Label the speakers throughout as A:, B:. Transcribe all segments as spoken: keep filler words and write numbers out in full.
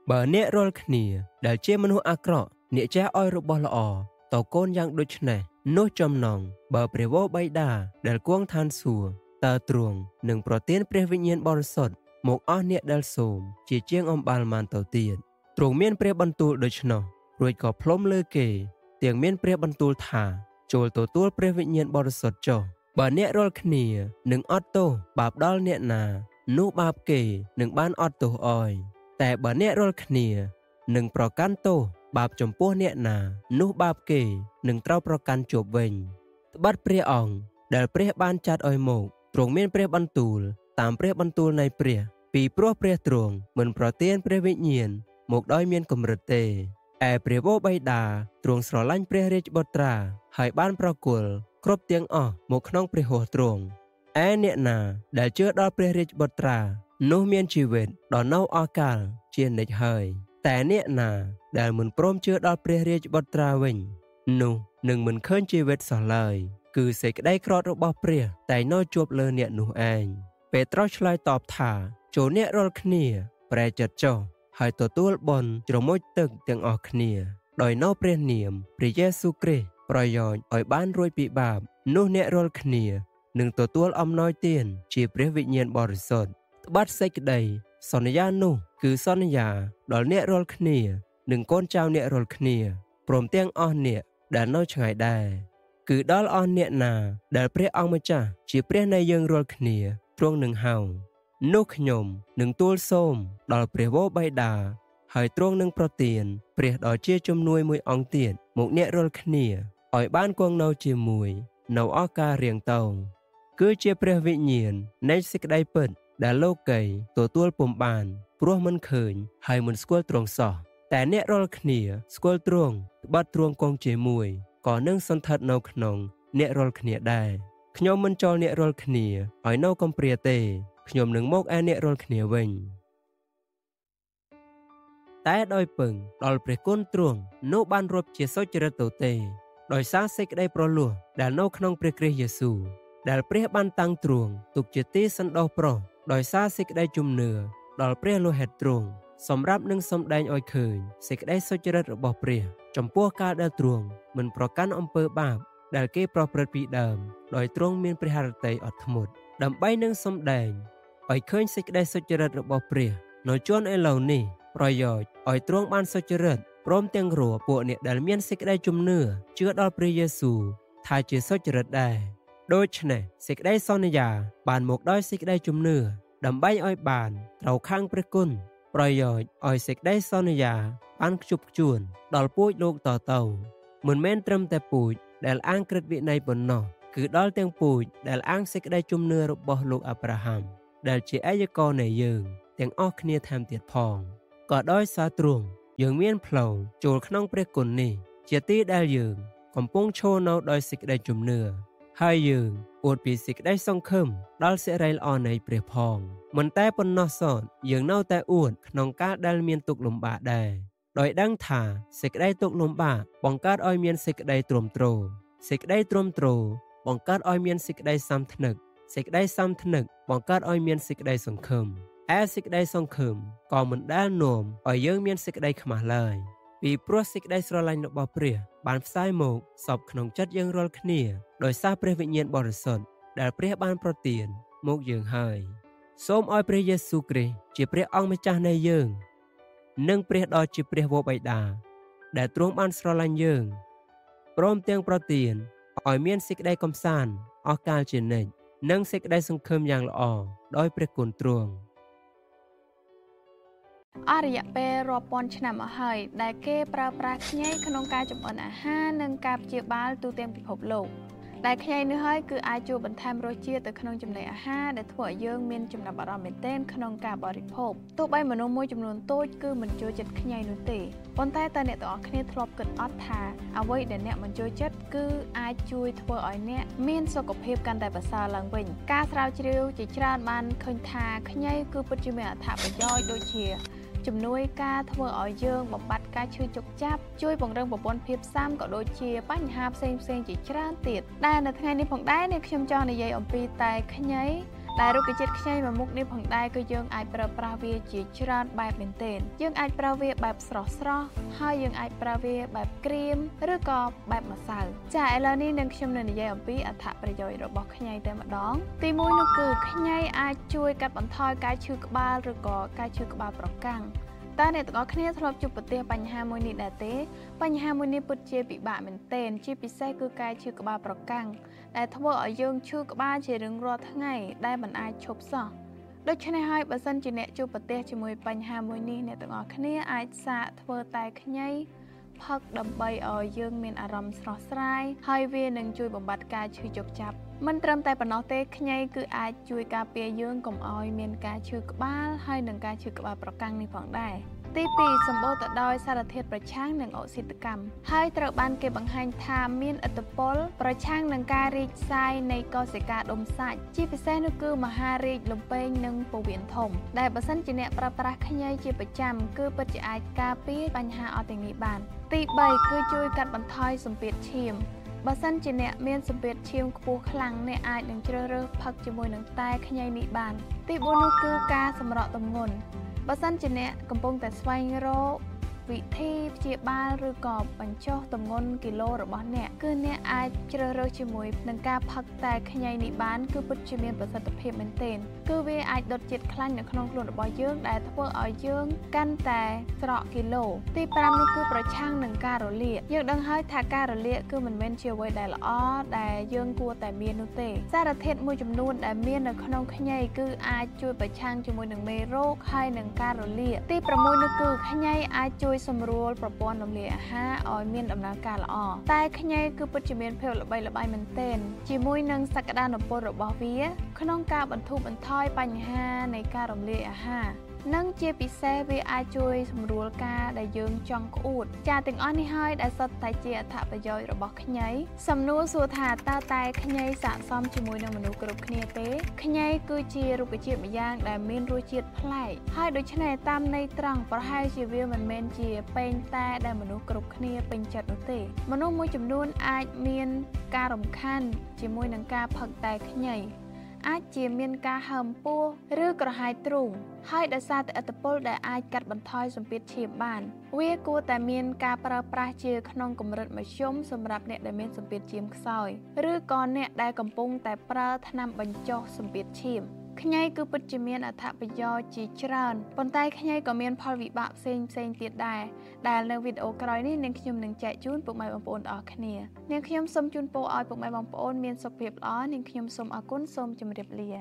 A: បើអ្នករលគ្នាដែលជាមនុស្សអាក្រក់អ្នកចេះឲ្យរបស់ល្អតកូនយ៉ាងដូចនេះនោះចំណងបើព្រះវរបិតាដែលគង់ឋានសួគ៌តើទ្រង់នឹងប្រទានព្រះវិញ្ញាណបរិសុទ្ធមកអស់អ្នកដែលសូមជាជាងអំបាលម៉ានទៅទៀតទ្រង់មានព្រះបន្ទូលដូច្នោះរួចក៏ផ្លុំលើគេទាំងមានព្រះបន្ទូលថាចូលទទួលព្រះវិញ្ញាណបរិសុទ្ធចុះបើអ្នករាល់គ្នានឹងអត់ទោសបាបដល់អ្នកណានោះបាបគេនឹងបានអត់ទោសអោយតែបើអ្នករាល់គ្នានឹងប្រកាន់ទោសបាបចំពោះអ្នកណានោះបាបគេនឹងត្រូវប្រកាន់ជាប់វិញត្បិតព្រះអង្គដែលព្រះបានចាត់ឲ្យមកទ្រង់មានព្រះបន្ទូលតាមព្រះបន្ទូលនៃព្រះពីព្រោះព្រះទ្រង់មិនប្រទានព្រះវិញ្ញាណមកដោយមានកម្រិតទេឯព្រះវរបិតាទ្រង់ស្រឡាញ់ព្រះរាជបុត្រាហើយបានប្រគល់គ្រប់ទាំងអស់មកក្នុងព្រះហស្ថទ្រង់ឯអ្នកណាដែលជឿដល់ព្រះរាជបុត្រានោះមានជីវិតដ៏នៅអស់កលជានិច្ចហើយតែអ្នកណាដែលមិនព្រមជឿដល់ព្រះរាជបុត្រាវិញនោះនឹងមិនឃើញជីវិតសោះឡើយគឺសេចក្តីក្រោធរបស់ព្រះតែនៅជាប់លើអ្នកនោះឯងពេត្រុសឆ្លើយតបថាចូលអ្នករាល់គ្នាប្រែចិត្តចុះហើយទទួលបុណ្យជ្រមុជទឹកទាំងអស់គ្នាដោយនៅព្រះនាមព្រះយេស៊ូវគ្រីស្ទប្រយោជន៍ឲ្យបានរួចពីបាបនោះអ្នករាល់គ្នានឹងទទួលអំណោយទានជាព្រះវិញ្ញាណបរិសុទ្ធត្បិតសេចក្តីសន្យានោះគឺសន្យាដល់អ្នករាល់គ្នានិងកូនចៅអ្នករាល់គ្នាព្រមទាំងអស់អ្នកដែលនៅឆ្ងាយដែរគឺដល់អស់អ្នកណាដែលព្រះអង្គម្ចាស់ជាព្រះនៃយើងរាល់គ្នាទ្រង់នឹងហៅនោះខ្ញុំនឹងទូលសូមដល់ព្រះវរបិតាហើយទ្រង់នឹងប្រទានព្រះដ៏ជាជំនួយមួយអង្គទៀតមកអ្នករាល់គ្នាឲ្យបានគង់នៅជាមួយនៅឱកាសរៀងតោងគឺជាព្រះវិញ្ញាណនៃសេចក្តីពិតដែលលោកីទទួលពុំបានព្រោះមិនឃើញហើយមិនស្គាល់ទ្រង់សោះតែអ្នករាល់គ្នាស្គាល់ទ្រង់ត្បិតទ្រង់គង់ជាមួយក៏នឹងសន្ធិដ្ឋនៅក្នុងអ្នករាល់គ្នាដែរខ្ញុំមិនចោលអ្នករាល់គ្នាឲ្យនៅកំព្រាទេខ្ញុំនឹងមកឯអ្នករាល់គ្នាវិញតែដោយពឹងដល់ព្រះគុណទ្រង់នោះបានរាប់ជាសុចរិតទៅទេដោយសារសេចក្តីប្រលោះដែលនៅក្នុងព្រះគ្រីស្ទយេស៊ូវដែលព្រះបានតាំងទ្រង់ទុកជាទីសន្តោសប្រុសដោយសារសេចក្តីជំនឿដល់ព្រះលោហិតទ្រង់សម្រាប់នឹងសម្ដែងឲ្យឃើញសេចក្តីសុចរិតរបស់ព្រះចំពោះការដែលទ្រង់មិនប្រកាន់អំពើបាបដែលគេប្រព្រឹត្តពីដើមដោយទ្រង់មានព្រះハរតីអត់ធ្មត់ដើម្បីនឹងសម្ដែងឲ្យឃើញសេចក្តីសុចរិតរបស់ព្រះនៅជន់ឥឡូវនេះប្រយោជន៍ឲ្យទ្រង់បានសុចរិតព្រមទាំងរួពួកអ្នកដែលមានសេចក្តីជំនឿជឿដល់ព្រះយេស៊ូវថាជាសុចរិតដែរដូច្នេះសេចក្តីសន្យាបានមកដោយសេចក្តីជំនឿដើម្បីឲ្យបានត្រូវខាងព្រះគុណប្រយោជន៍ឲ្យសេចក្តីសន្យាបានខ្ជប់ខ្ជួនដល់ពូជលោកតទៅមិនមែនត្រឹមតែពូជដែលអាងក្រឹតវិន័យប៉ុណ្ណោះគឺដល់ទាំងពូជដែលអាងសេចក្តីជំនឿរបស់លោកអាប់រ៉ាហាំដែលជាអាយករនៃយើងទាំងអស់គ្នាថែមទៀតផងក៏ដោយសារទ្រង់យើងមានផ្លូវចូលក្នុងព្រះគុណនេះជាទីដែលយើងកំពុងឈរនៅដោយសេចក្តីជំនឿហើយយើងអួតពីសេចក្តីសង្ឃឹមដល់សិរីល្អនៃព្រះផងមិនតែប៉ុណ្ណោះសោតយើងនៅតែអួតក្នុងការដែលមានទុក្ខលំបាកដែរដោយដឹងថាសេចក្តីទុក្ខលំបាកបង្កើតឲ្យមានសេចក្តីទ្រាំទ្រសេចក្តីទ្រាំទ្របង្កើតឲ្យមានសេចក្តីសាមថ្នឹកសេចក្តីសាមថ្នឹកបង្កើតឲ្យមានសេចក្តីសង្ឃឹមឯសេចក្តីសង្ឃឹមក៏មិនដែលនាំឲ្យយើងមានសេចក្តីខ្មាស់ឡើយពីព្រោះសេចក្តីស្រឡាញ់របស់ព្រះបានផ្សាយមកសពក្នុងចិត្តយើងរាល់គ្នាដោយសារព្រះវិញ្ញាណបរិសុទ្ធដែលព្រះបានប្រទានមកយើងហើយសូមឲ្យព្រះយេស៊ូវគ្រីស្ទជាព្រះអង្គម្ចាស់នៃយើងនិងព្រះដ៏ជាព្រះវរបិតាដែលទ្រង់បានស្រឡាញ់យើងព្រមទាំងប្រទានឲ្យមានសេចក្តីកំសាន្តអស់កលជានិច្ចនិងសេចក្តីសង្ឃឹមយ៉ាងល្អដោយព្រះគុណទ្រង់
B: អរិយពេលរាប់ពាន់ឆ្នាំមកហើយដែលគេប្រើប្រាស់ខ្ញីក្នុងការចម្អិនអាហារនិងការព្យាបាលទូទាំងពិភពលោកដែលខ្ញីនេះហើយគឺអាចជួយបន្ថែមរសជាតិទៅក្នុងចំណីអាហារដែលធ្វើឲ្យយើងមានចំណាប់អារម្មណ៍មែនទែនក្នុងការបរិភោគទោះបីមនុស្សមួយចំនួនតូចគឺមិនចូលចិត្តខ្ញីនោះទេប៉ុន្តែតើអ្នកទាំងអស់គ្នាធ្លាប់គិតអត់ថាអ្វីដែលអ្នកមិនចូលចិត្តគឺអាចជួយធ្វើឲ្យអ្នកមានសុខភាពកាន់តែប្រសើរឡើងវិញការស្រាវជ្រាវជាច្រើនបានឃើញថាខ្ញីគឺពិតជាមានអត្ថប្រយោជន៍ដូចជាជំនួយការធ្វើឲ្យយើងបំបត្តិការឈឺចុកចាប់ជួយពង្រឹងប្រព័ន្ធភាពស៊ាំក៏ដូចជាបញ្ហាផ្សេងផ្សេងជាច្រើនទៀតដែលនៅថ្ងៃនេះផងដែរនេះខ្ញុំចង់និយាយអំពីតែខ្ញីដែលរុក្ខជាតិខ្ញីមួយមុខនេះផងដែរគឺយើងអាចប្រើប្រាស់វាជាច្រើនបែបមែនទែនយើងអាចប្រើវាបែបស្រស់ស្រស់ហើយយើងអាចប្រើវាបែបក្រៀមឬក៏បែបម្សៅចាឥឡូវនេះនឹងខ្ញុំនឹងនិយាយអំពីអត្ថប្រយោជន៍របស់ខ្ញីតែម្ដងទីមួយនោះគឺខ្ញីអាចជួយកាត់បន្ថយការឈឺក្បាលឬក៏ការឈឺក្បាលប្រកាំងតើអ្នកទាំងអស់គ្នាធ្លាប់ជួបប្រទះបញ្ហាមួយនេះដែរទេបញ្ហាមួយនេះពិតជាពិបាកមែនទែនជាពិសេសគឺការឈឺក្បាលប្រកាំងដែលធ្វើឲ្យយើងឈឺក្បាលជារៀងរាល់ថ្ងៃដែលមិនអាចឈប់សោះដូច្នេះហើយបើសិនជាអ្នកជួបប្រទះជាមួយបញ្ហាមួយនេះអ្នកទាំងអស់គ្នាអាចសាកធ្វើតែខ្ញីផឹកដើម្បីឲ្យយើងមានអារម្មណ៍ស្រស់ស្រាយហើយវានឹងជួយបំបត្តិការឈឺចុកចាប់មិនត្រឹមតែប៉ុណ្ណោះទេខ្ញីគឺអាចជួយការពារយើងកុំឲ្យមានការឈឺក្បាលហើយនិងការឈឺក្បាលប្រកាំងនេះផងដែរទីពីរសម្បូរទៅដោយសារធាតុប្រឆាំងនិងអុកស៊ីតកម្មហើយត្រូវបានគេបង្ហាញថាមានឥទ្ធិពលប្រឆាំងនឹងការរីកសាយនៃកោសិកាដុំសាច់ជាពិសេសនោះគឺមហារីកលំពែងនិងពោះវៀនធំដែលបើសិនជាអ្នកប្រើប្រាស់ខ្ញីជាប្រចាំគឺពិតជាអាចការពារបញ្ហាអត់ទាំងនេះបានទីបីគឺជួយកាត់បន្ថយសម្ពាធឈាមបើសិនជាអ្នកមានសម្ពាធឈាមខ្ពស់ខ្លាំងអ្នកអាចនឹងជ្រើសរើសផឹកជាមួយនឹងតែខ្ញីនេះបានទីបួននោះគឺការសម្រកទម្ងន់បើសិនជាអ្នកកំពុងតែស្វែងរកវិធីព្យាបាលឬក៏បញ្ចុះទម្ងន់គីឡូរបស់អ្នកគឺអ្នកអាចជ្រើសរើសជាមួយនឹងការផឹកតែខ្ញីនេះបានគឺពិតជាមានប្រសិទ្ធភាពមែនទែនគឺវាអាចដុតជាតិខ្លាញ់នៅក្នុងខ្លួនរបស់យើងដែលធ្វើឲ្យយើងកាន់តែស្រកគីឡូទីប្រាំនោះគឺប្រឆាំងនឹងការរលាកយើងដឹងហើយថាការរលាកគឺមិនមែនជាអ្វីដែលល្អដែលយើងគួរតែមាននោះទេសារធាតុមួយចំនួនដែលមាននៅក្នុងខ្ញីគឺអាចជួយប្រឆាំងជាមួយនឹងមេរោគហើយនឹងការរលាកទីប្រាំមួយនោះគឺខ្ញីអាចជួយសម្រួលប្រព័ន្ធរំលាយអាហារឲ្យមានដំណើរការល្អតែខ្ញីគឺពិតជាមានភាពល្បីល្បាញមែនទែនជាមួយនឹងសក្តានុពលរបស់វាក្នុងការបន្ធូរបន្ថយបញ្ហានៃការរំលាយអាហារនិងជាពិសេសវាអាចជួយសម្រួលការដែលយើងចង់ក្អួតចាទាំងអស់នេះហើយដែលសុទ្ធតែជាអត្ថប្រយោជន៍របស់ខ្ញីសំណួរសួរថាតើតែខ្ញីស័ក្តិសមជាមួយនឹងមនុស្សគ្រប់គ្នាទេខ្ញីគឺជារុក្ខជាតិម្យ៉ាងដែលមានរសជាតិប្លែកហើយដូច្នេះតាមន័យត្រង់ប្រហែលជាវាមិនមែនជាពេងតែដែលមនុស្សគ្រប់គ្នាពេញចិត្តនោះទេមនុស្សមួយចំនួនអាចមានការរំខានជាមួយនឹងការផឹកតែខ្ញីអាចជាមានការហើមពោះឬក្រហាយទ្រូងហើយដោយសារតែឥទ្ធិពលដែលអាចកាត់បន្ថយសម្ពាធឈាមបានវាគួរតែមានការប្រើប្រាស់ជាក្នុងកម្រិតមធ្យមសម្រាប់អ្នកដែលមានសម្ពាធឈាមខ្សោយឬក៏អ្នកដែលកំពុងតែប្រើថ្នាំបញ្ចុះសម្ពាធឈាមខ្ញីគឺពិតជាមានអត្ថប្រយោជន៍ជាច្រើនប៉ុន្តែខ្ញីក៏មានផលវិបាកផ្សេងផ្សេងទៀតដែរដែលនៅវីដេអូក្រោយនេះនាងខ្ញុំនឹងចែកជូនពុកម៉ែបងប្អូនទាំងអស់គ្នានាងខ្ញុំសូមជូនពរឲ្យពុកម៉ែបងប្អូនមានសុខភាពល្អនាងខ្ញុំសូមអរគុណសូមជម្រាបលា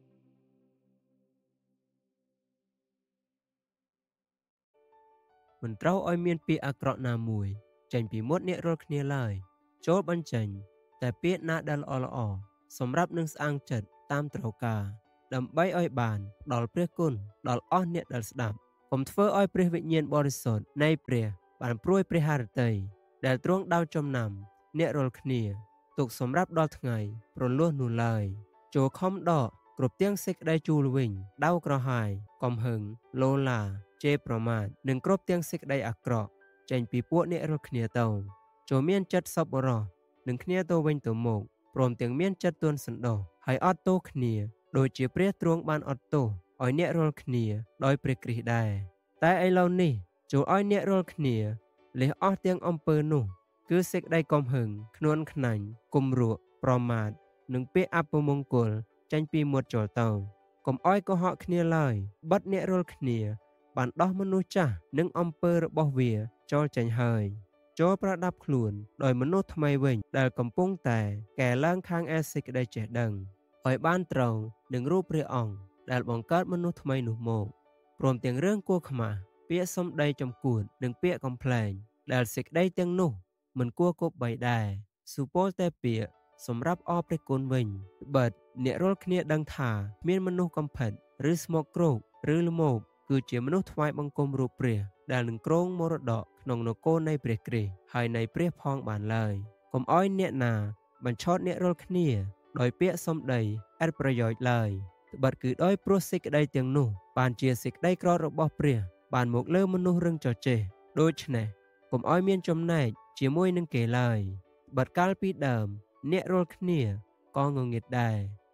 A: មិនត្រូវឲ្យមានពាក្យអាក្រក់ណាមួយចេញពីមាត់អ្នករាល់គ្នាឡើយចូលបញ្ចេញតែពាក្យណាដែលល្អល្អសម្រាប់នឹងស្អាងចិត្តតាមត្រូវការដើម្បីឲ្យបានដល់ព្រះគុណដល់អស់អ្នកដែលស្ដាប់កុំធ្វើឲ្យព្រះវិញ្ញាណបរិសុទ្ធនៃព្រះបានព្រួយព្រះハរតីដែលទ្រង់ដោតចំណាំអ្នករាល់គ្នាទុកសម្រាប់ដល់ថ្ងៃប្រលោះនោះឡើយចូលខំដកគ្រប់ទាំងសេចក្តីជួលវិញដៅក្រហាយកំហឹងលោឡាជេរប្រមាថនិងគ្រប់ទាំងសេចក្តីអាក្រក់ចេញពីពួកអ្នករាល់គ្នាទៅចូលមានចិត្តសប្បុរសនឹងគ្នាទៅវិញទៅមកព្រមទាំងមានចិត្តទន់សន្តោសហើយអត់ទោសគ្នាដូចជាព្រះទ្រង់បានអត់ទោសឲ្យអ្នករាល់គ្នាដោយព្រះគ្រីស្ទដែរតែឥឡូវនេះចូលឲ្យអ្នករាល់គ្នាលះអស់ទាំងអំពើនោះគឺសេចក្តីកំហឹងខ្នួនខ្នាញ់គំរក់ប្រមាថនិងពាក្យអពមង្គលចេញពីមាត់ចូលទៅកុំឲ្យកុហកគ្នាឡើយបិទអ្នករាល់គ្នាបានដោះមនុស្សចាស់និងអំពើរបស់វាចូលចេញហើយចូលប្រដាប់ខ្លួនដោយមនុស្សថ្មីវិញដែលកំពុងតែកែឡើងខាងឯសេចក្តីចេះដឹងឲ្យបានត្រូវនឹងរូបព្រះអង្គដែលបង្កើតមនុស្សថ្មីនោះមកព្រមទាំងរឿងគួរខ្មាស់ពាក្យសម្ដីចំគួតនិងពាក្យកំប្លែងដែលសេចក្តីទាំងនោះមិនគួរគប់បីដែរសុពលតែពាក្យសម្រាប់អរព្រះគុណវិញបិទអ្នករាល់គ្នាដឹងថាមានមនុស្សកំផិតឬស្មោកគ្រោកឬល្មោកគឺជាមនុស្សថ្វាយបង្គំរូបព្រះដែលនឹងគ្រងមរតកក្នុងនគរនៃព្រះគ្រីស្ទហើយនៃព្រះផងបានឡើយកុំឲ្យអ្នកណាបញ្ឆោតអ្នករាល់គ្នាដោយពាក្យសម្ដីឥតប្រយោជន៍ឡើយត្បិតគឺដោយព្រោះសេចក្តីទាំងនោះបានជាសេចក្តីក្ររបស់ព្រះបានមកលើមនុស្សរឹងចចេះដូច្នេះកុំឲ្យមានចំណែកជាមួយនឹងគេឡើយត្បិតកាលពីដើមអ្នករាល់គ្នាក៏ងងឹតដែរ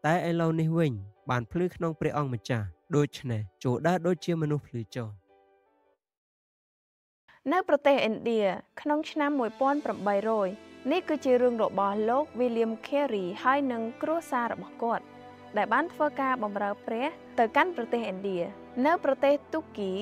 A: តែឥឡូវនេះវិញបានភ្លឺក្នុងព្រះអង្គម្ចាស់ដូច្នេះចូលដើរដូចជាមនុស្សភ្លឺចុះ
B: នៅប្រទេសឥណ្ឌាក្នុងឆ្នាំmột nghìn tám trămនេះគឺជារឿងរបស់លោក William Carey ហើយនិងគ្រួសាររបស់គាត់ដែលបានធ្វើការបម្រើព្រះទៅកាន់ប្រទេសឥណ្ឌានៅប្រទេសទូគី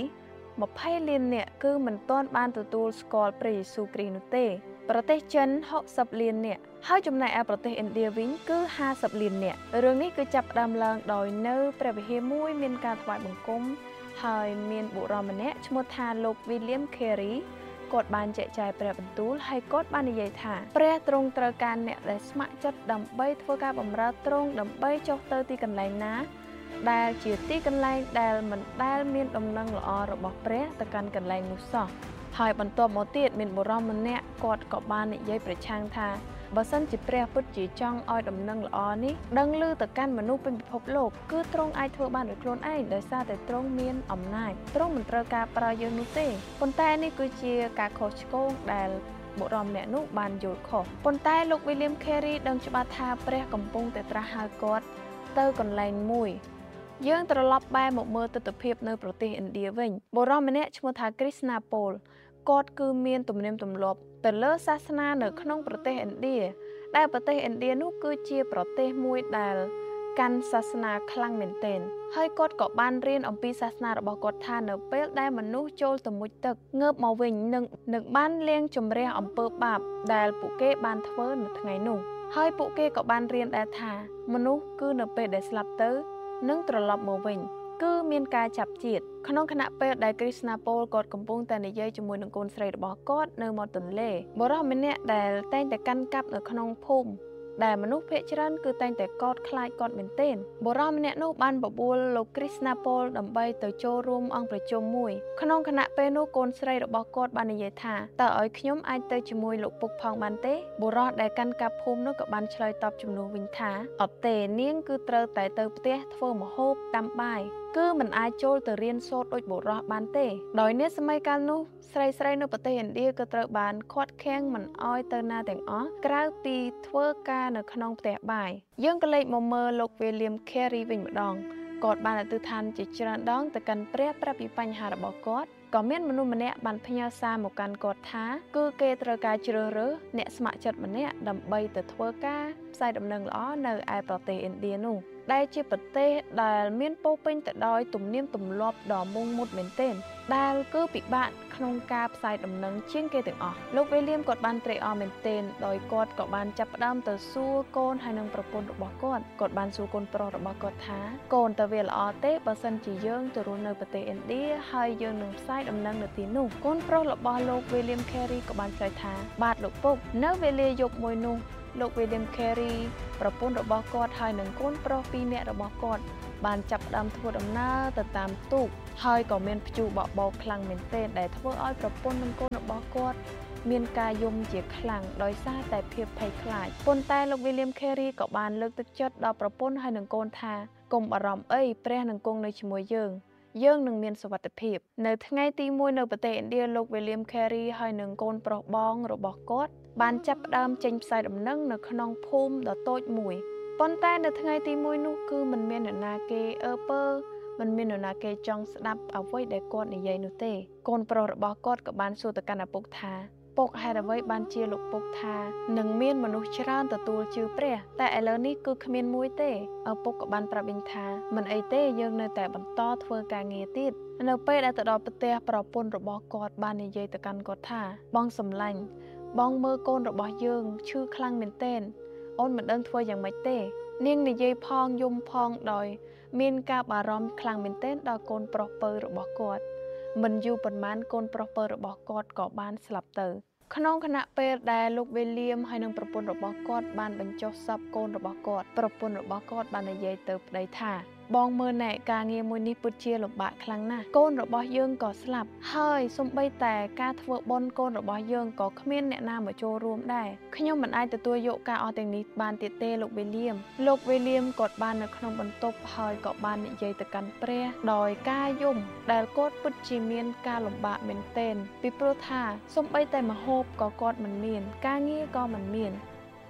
B: 20លាននាក់គឺមិនទាន់បានទទួលស្គាល់ព្រះយេស៊ូវគ្រីស្ទនោះទេប្រទេសចិន60លាននាក់ហើយចំណែកឯប្រទេសឥណ្ឌាវិញគឺ50លាននាក់រឿងនេះគឺចាប់ផ្ដើមឡើងដោយនៅព្រះវិហារមួយមានការថ្វាយបង្គំហើយមានបុរសម្នាក់ឈ្មោះថាលោក William Carey គាត់បានចែកចាយព្រះបន្ទូលហើយគាត់បាននិយាយថាព្រះទ្រង់ត្រូវការអ្នកដែលស្ម័គ្រចិត្តដើម្បីធ្វើការបម្រើទ្រង់ដើម្បីចុះទៅទីកន្លែងណាដែលជាទីកន្លែងដែលមិនដែលមានដំណឹងល្អរបស់ព្រះទៅកាន់កន្លែងនោះសោះហើយបន្ទាប់មកទៀតមានបុរសម្នាក់គាត់ក៏បាននិយាយប្រឆាំងថាបើសិនជាព្រះពិតជាចង់ឲ្យដំណឹងល្អនេះដឹងឮទៅកាន់មនុស្សពេញពិភពលោកគឺទ្រង់អាចធ្វើបានដោយខ្លួនឯងដោយសារតែទ្រង់មានអំណាចទ្រង់មិនត្រូវការប្រើយើងនោះទេប៉ុន្តែនេះគឺជាការខុសឆ្គងដែលបុរសម្នាក់នោះបានយល់ខុសប៉ុន្តែលោក William Carey ដឹងច្បាស់ថាព្រះកំពុងតែត្រាស់ហៅគាត់ទៅកន្លែងមួយយើងត្រឡប់បែរមកមើលទស្សនវិជ្ជានៅប្រទេសឥណ្ឌាវិញបុរសម្នាក់ឈ្មោះថា Krishna Paul គាត់គឺមានទំនៀមទម្លាប់ទៅលើសាសនានៅក្នុងប្រទេសឥណ្ឌាដែលប្រទេសឥណ្ឌានោះគឺជាប្រទេសមួយដែលកាន់សាសនាខ្លាំងមែនទែនហើយគាត់ក៏បានរៀនអំពីសាសនារបស់គាត់ថានៅពេលដែលមនុស្សចូលទៅមុជទឹកងើបមកវិញនឹងនឹងបានលាងជម្រះអំពើបាបដែលពួកគេបានធ្វើនៅថ្ងៃនោះហើយពួកគេក៏បានរៀនដែរថាមនុស្សគឺនៅពេលដែលស្លាប់ទៅនឹងត្រឡប់មកវិញគឺមានការចាប់ជាតិក្នុងខណៈពេលដែល Krishna Paul គាត់កំពុងតែនិយាយជាមួយនឹងកូនស្រីរបស់គាត់នៅមាត់ទន្លេបុរសម្នាក់ដែលតែងតែកាន់កាប់នៅក្នុងភូមិដែលមនុស្សភាគច្រើនគឺតែងតែកោតខ្លាចគាត់មែនទែនបុរសម្នាក់នោះបានបបួលលោក Krishna Paul ដើម្បីទៅចូលរួមអង្គប្រជុំមួយក្នុងខណៈពេលនោះកូនស្រីរបស់គាត់បាននិយាយថាតើឲ្យខ្ញុំអាចទៅជាមួយលោកពុកផងបានទេបុរសដែលកាន់កាប់ភូមិនោះក៏បានឆ្លើយតបជំនួសវិញថាអត់ទេនាងគឺត្រូវតែទៅផ្ទះធ្វើម្ហូបដាំបាយគឺមិនអាចចូលទៅរៀនសូត្រដូចបុរសបានទេដោយនាសម័យកាលនោះស្រីស្រីនៅប្រទេសឥណ្ឌាក៏ត្រូវបានឃាត់ឃាំងមិនអោយទៅណាទាំងអស់ក្រៅពីធ្វើការនៅក្នុងផ្ទះបាយយើងក៏លេចមកមើលលោក William Carey វិញម្ដងគាត់បានអធិដ្ឋានជាច្រើនដងទៅកាន់ព្រះប្រាប់ពីបញ្ហារបស់គាត់ក៏មានមនុស្សម្នាក់បានផ្ញើសារមកកាន់គាត់ថាគឺគេត្រូវការជ្រើសរើសអ្នកស្ម័គ្រចិត្តម្នាក់ដើម្បីទៅធ្វើការផ្សាយដំណឹងល្អនៅឯប្រទេសឥណ្ឌានោះដែលជាប្រទេសដែលមានពោពេញទៅដោយទំនៀមទម្លាប់ដ៏មោងមុតមែនទែនដែលគឺពិបាកក្នុងការផ្សាយដំណឹងជាងគេទាំងអស់លោក William គាត់បានត្រេកអរមែនទែនដោយគាត់ក៏បានចាប់ផ្ដើមទៅសួរកូនហើយនឹងប្រពន្ធរបស់គាត់គាត់បានសួរកូនប្រុសរបស់គាត់ថាកូនតើវាល្អទេបើសិនជាយើងទៅរស់នៅប្រទេសឥណ្ឌាហើយយើងនឹងផ្សាយដំណឹងនៅទីនោះកូនប្រុសរបស់លោក William Carey ក៏បានឆ្លើយថាបាទលោកពុកនៅវេលាយប់មួយនោះលោក William Carey ប្រពន្ធរបស់គាត់ហើយនិងកូនប្រុសពីរនាក់របស់គាត់បានចាប់ផ្ដើមធ្វើដំណើរទៅតាមទូកហើយក៏មានព្យុះបក់បោកខ្លាំងមែនទែនដែលធ្វើឲ្យប្រពន្ធនិងកូនរបស់គាត់មានការយំជាខ្លាំងដោយសារតែភាពភ័យខ្លាចប៉ុន្តែលោក William Carey ក៏បានលើកទឹកចិត្តដល់ប្រពន្ធហើយនិងកូនថាកុំបារម្ភអីព្រះនឹងគង់នៅជាមួយយើងយើងនឹងមានសុវត្ថិភាពនៅថ្ងៃទីមួយនៅប្រទេសឥណ្ឌាលោក William Carey ហើយនិងកូនប្រុសបងរបស់គាត់បានចាប់ផ្ដើមចេញផ្សាយដំណឹងនៅក្នុងភូមិដ៏តូចមួយប៉ុន្តែនៅថ្ងៃទីមួយនោះគឺមិនមាននរណាគេអើពើមិនមាននរណាគេចង់ស្ដាប់អ្វីដែលគាត់និយាយនោះទេកូនប្រុសរបស់គាត់ក៏បានសួរទៅកាន់ឪពុកថាពុកហេតុអ្វីបានជាលោកពុកថានឹងមានមនុស្សច្រើនទទួលជឿព្រះតែឥឡូវនេះគឺគ្មានមួយទេឪពុកក៏បានប្រាប់វិញថាមិនអីទេយើងនៅតែបន្តធ្វើការងារទៀតនៅពេលដែលទៅដល់ផ្ទះប្រពន្ធរបស់គាត់បាននិយាយទៅកាន់គាត់ថាបងសំឡាញ់បងមើលកូនរបស់យើងឈឺខ្លាំងមែនទែនអូនមិនដឹងធ្វើយ៉ាងម៉េចទេនាងនិយាយផងយំផងដោយមានការបារម្ភខ្លាំងមែនទែនដល់កូនប្រុសពៅរបស់គាត់មិនយូរប៉ុន្មានកូនប្រុសពៅរបស់គាត់ក៏បានស្លាប់ទៅក្នុងខណៈពេលដែលលោក William ហើយនិងប្រពន្ធរបស់គាត់បានបញ្ចុះសពកូនរបស់គាត់ប្រពន្ធរបស់គាត់បាននិយាយទៅប្តីថាបងមើលណែការងារមួយនេះពិតជាលំបាកខ្លាំងណាស់កូនរបស់យើងក៏ស្លាប់ហើយសូម្បីតែការធ្វើបុណ្យកូនរបស់យើងក៏គ្មានអ្នកណាមកចូលរួមដែរខ្ញុំមិនអាចទទួលយកការអស់ទាំងនេះបានទៀតទេលោក William លោក William គាត់បាននៅក្នុងបន្ទប់ហើយក៏បាននិយាយទៅកាន់ព្រះដោយការយំដែលគាត់ពិតជាមានការលំបាកមែនទែនពីព្រោះថាសូម្បីតែម្ហូបក៏គាត់មិនមានការងារក៏មិនមាន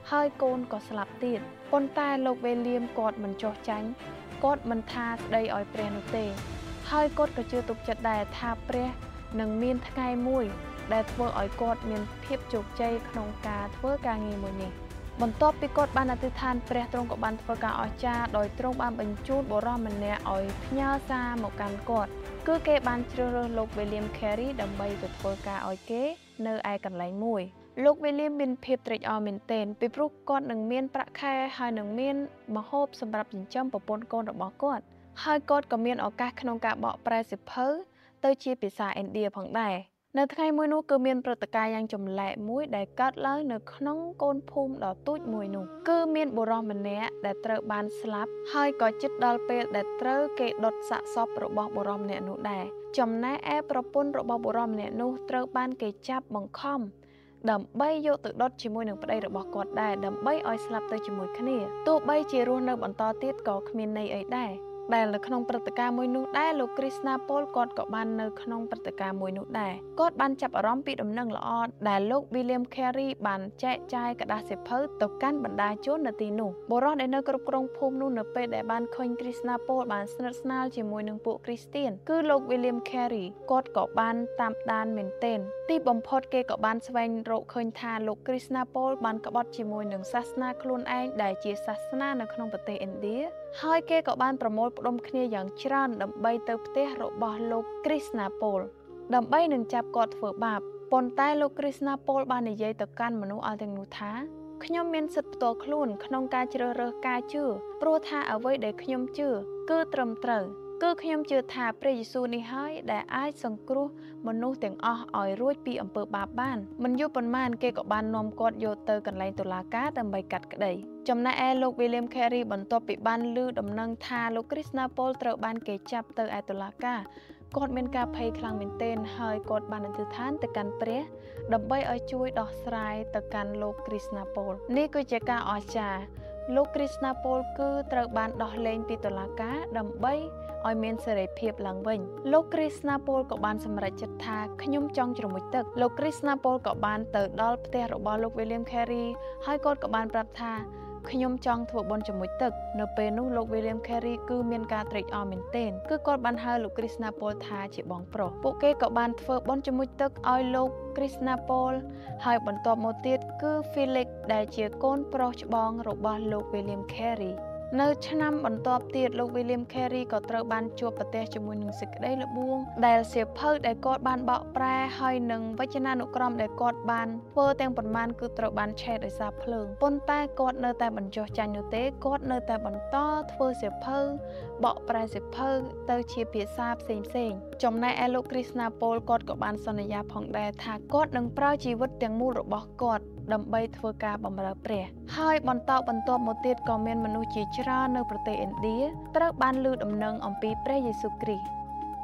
B: ហើយកូនក៏ស្លាប់ទៀតប៉ុន្តែលោកវេលៀមគាត់មិនចោះចាញ់គាត់មិនថាស្ដីឲ្យព្រះនោះទេហើយគាត់ក៏ជឿទុកចិត្តដែរថាព្រះនឹងមានថ្ងៃមួយដែលធ្វើឲ្យគាត់មានភាពជោគជ័យក្នុងការធ្វើការងារមួយនេះបន្ទាប់ពីគាត់បានអធិដ្ឋានព្រះទ្រង់ក៏បានធ្វើការអស្ចារ្យដោយទ្រង់បានបញ្ជូនបុរសម្នាក់ឲ្យផ្ញើសារមកកាន់គាត់គឺគេបានជ្រើសរើសលោក William Carey ដើម្បីទៅធ្វើការឲ្យគេនៅឯកន្លែងមួយលោក William មានភាពត្រេកអរមែនទែនពីព្រោះគាត់នឹងមានប្រាក់ខែហើយនឹងមានម្ហូបសម្រាប់ចិញ្ចឹមប្រពន្ធកូនរបស់គាត់ហើយគាត់ក៏មានឱកាសក្នុងការបកប្រែសៀវភៅទៅជាភាសាឥណ្ឌាផងដែរនៅថ្ងៃមួយនោះគឺមានព្រឹត្តិការណ៍យ៉ាងចម្លែកមួយដែលកើតឡើងនៅក្នុងកូនភូមិដ៏ទូចមួយនោះគឺមានបុរសម្នាក់ដែលត្រូវបានស្លាប់ហើយក៏ជិតដល់ពេលដែលត្រូវគេដុតសាកសពរបស់បុរសម្នាក់នោះដែរចំណែកឯប្រពន្ធរបស់បុរសម្នាក់នោះត្រូវបានគេចាប់បង្ខំដើម្បីយកទៅដុតជាមួយនឹងប្តីរបស់គាត់ដែរដើម្បីឲ្យស្លាប់ទៅជាមួយគ្នាទោះបីជារស់នៅបន្តទៀតក៏គ្មានន័យអីដែរដែលនៅក្នុងព្រឹត្តិការណ៍មួយនោះដែរលោក Krishnapool គាត់ក៏បាននៅក្នុងព្រឹត្តិការណ៍មួយនោះដែរគាត់បានចាប់អារម្មណ៍ពីដំណឹងល្អដែលលោក William Carey បានចែកចាយក្រដាសសៀវភៅទៅកាន់បណ្ដាជននៅទីនោះបុរសដែលនៅគ្រប់គ្រងភូមិនោះនៅពេលដែលបានឃើញ Krishnapool បានស្និទ្ធស្នាលជាមួយនឹងពួកគ្រីស្ទៀនគឺលោក William Carey គាត់ក៏បានតាមដានមែនទែនទីបំផុតគេក៏បានស្វែងរកឃើញថាលោក Krishnapool បានក្បត់ជាមួយនឹងសាសនាខ្លួនឯងដែលជាសាសនានៅក្នុងប្រទេសឥណ្ឌាហើយគេក៏បានប្រមូលផ្ដុំគ្នាយ៉ាងច្រើនដើម្បីទៅផ្ទះរបស់លោក Krishnapool ដើម្បីនឹងចាប់គាត់ធ្វើបាបប៉ុន្តែលោក Krishnapool បាននិយាយទៅកាន់មនុស្សអស់ទាំងនោះថាខ្ញុំមានសិទ្ធិផ្ទាល់ខ្លួនក្នុងការជ្រើសរើសការជឿព្រោះថាអ្វីដែលខ្ញុំជឿគឺត្រឹមត្រូវគឺខ្ញុំជឿថាព្រះយេស៊ូវនេះហើយដែលអាចសង្គ្រោះមនុស្សទាំងអស់ឲ្យរួចពីអំពើបាបបានមិនយូរប៉ុន្មានគេក៏បាននាំគាត់យកទៅកន្លែងតុលាការដើម្បីកាត់ក្តីចំណែកឯលោក William Carey បន្ទាប់ពីបានឮដំណឹងថាលោក Krishnapool ត្រូវបានគេចាប់ទៅឯតុលាការគាត់មានការភ័យខ្លាំងមែនទែនហើយគាត់បានអធិដ្ឋានទៅកាន់ព្រះដើម្បីឲ្យជួយដោះស្រាយទៅកាន់លោក Krishnapool នេះគឺជាការអស្ចារ្យលោក Krishnapool គឺត្រូវបានដោះលែងពីតុលាការដើម្បីឲ្យមានសេរីភាពឡើងវិញលោក Krishnapool ក៏បានសម្រេចចិត្តថាខ្ញុំចង់ជ្រមុជទឹកលោក Krishnapool ក៏បានទៅដល់ផ្ទះរបស់លោក William Carey ហើយគាត់ក៏បានប្រាប់ថាខ្ញុំចង់ធ្វើបុណ្យជ្រមុជទឹកនៅពេលនោះលោក William Carey គឺមានការត្រេកអរមែនទែនគឺគាត់បានហៅលោក Krishnapool ថាជាបងប្រុសពួកគេក៏បានធ្វើបុណ្យជ្រមុជទឹកឲ្យលោក Krishnapool ហើយបន្ទាប់មកទៀតគឺ Felix ដែលជាកូនប្រុសច្បងរបស់លោក William Careyនៅឆ្នាំបន្ទាប់ទៀតលោក William Carey ក៏ត្រូវបានជួបប្រទះជាមួយនឹងសេចក្តីល្បួងដែលសៀវភៅដែលគាត់បានបកប្រែហើយនឹងវចនានុក្រមដែលគាត់បានធ្វើទាំងប៉ុន្មានគឺត្រូវបានឆេះដោយសារភ្លើងប៉ុន្តែគាត់នៅតែមិនចោះចាញ់នោះទេគាត់នៅតែបន្តធ្វើសៀវភៅបកប្រែសៀវភៅទៅជាភាសាផ្សេងផ្សេងចំណែកឯលោក Krishnapool គាត់ក៏បានសន្យាផងដែរថាគាត់នឹងប្រើជីវិតទាំងមូលរបស់គាត់ដើម្បីធ្វើការបម្រើព្រះហើយបន្តបន្ទាប់មកទៀតក៏មានមនុស្សជាច្រើននៅប្រទេសឥណ្ឌាត្រូវបានឮដំណឹងអំពីព្រះយេស៊ូវគ្រីស្ទ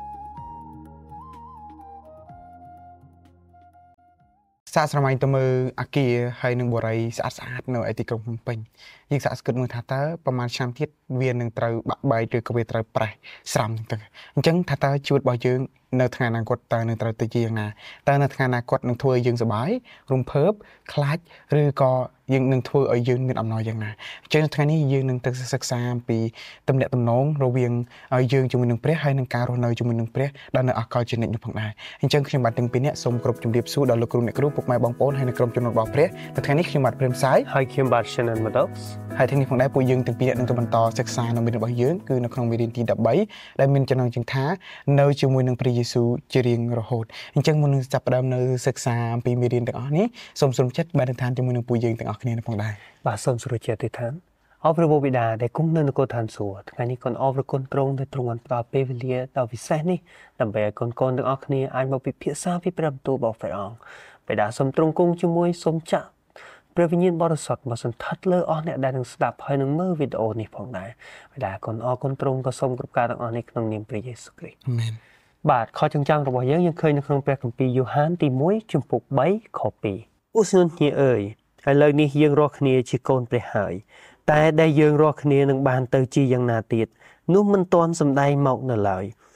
C: សាកស្រមៃទៅមើលអាគារហើយនឹងបរិយាស្អាតស្អាតនៅឯទីក្រុងភ្នំពេញយើងសាកស្គិតមើលថាតើប្រហែលឆ្នាំទៀតវានឹងត្រូវបាក់បែកឬក៏វាត្រូវប្រេះស្រាំទៅអញ្ចឹងថាតើជីវិតរបស់យើងនៅថ្ងៃអនាគតតើនឹងត្រូវទៅជាយ៉ាងណាតើនៅថ្ងៃអនាគតនឹងធ្វើឲ្យយើងសប្បាយរំភើបខ្លាចឬក៏យើងនឹងធ្វើឲ្យយើងមានអំណរយ៉ាងណាអញ្ចឹងថ្ងៃនេះយើងនឹងទៅសិក្សាអំពីទំនាក់ទំនងរវាងយើងជាមួយនឹងព្រះហើយនឹងការរស់នៅជាមួយនឹងព្រះដែលនៅអកលជានិច្ចនោះផងដែរអញ្ចឹងខ្ញុំបាទទាំងពីរនាក់សូមគោរពជម្រាបសួរដល់លោកគ្រូអ្នកគ្រូពុកម៉ែបងប្អូនហើយនឹងក្រុមជំនុំរបស់ព្រះនៅថ្ងៃនេះខ្ញុំបាទព្រាមសាយ
D: ហើយខ្ញុំបាទ Shannon Maddox
C: ហើយថ្ងៃនេះផងដែរពួកយើងទាំងពីរនាក់នឹងទៅបន្តសិក្សានៅមេរៀនរបស់យើងគឺនៅក្នុងមេរៀនទីដប់បីដែលមានចំណងជើងថានៅជាមួយនឹងព្រះយេស៊ូវជារៀងរហូតអញ្ចឹងមុននឹងចាប់ផ្ដើមនៅសិក្សាអំពីមេរៀនទាំងអស់នេះសូមសូមចិត្តបានឋានជាមួយនឹងពួកយើងទាំងអស់គ្នាផងដែរ
D: បាទសូមសូមជាអធិដ្ឋានអរព្រះបិតាដែលគង់នៅនគរឋានសួគ៌ថ្ងៃនេះកូនអរគុណទ្រង់ដែលទ្រង់បានផ្ដល់ពេលវេលាដ៏ពិសេសនេះដើម្បីឲ្យកូនកូនទាំងអស់គ្នាអាចមកពិភាក្សាពីព្រះបន្ទូលរបស់ព្រះអង្គបិតាសូមទ្រង់គង់ជាមួយសូមចាក់ព្រះវិញ្ញាណបរិសុទ្ធមកសន្ធិដ្ឋលើអស់អ្នកដែលនឹងស្ដាប់ហើយនឹងមើលវីដេអូនេះផងដែរបិតាកូនអរគុណទ្រង់ក៏សូមគ្រប់ការទាំងអស់នេះក្នុងនាមព្រះយេស៊ូវគ្រីស្ទ
C: អាមែន
D: បាទខចង្ចាំងរបស់យើងយើងឃើញនៅក្នុងព្រះគម្ពីរយ៉ូហានទីមួយជំពូកបីខពីរអូស្នុនញាអើយឥឡូវនេះយើងរាល់គ្នាជាកូនព្រះហើយតែដែលយើងរាល់គ្នានឹងបានទៅជាយ៉ាងណាទៀតនោះមិនទាន់សម្ដែងមកនៅឡើយ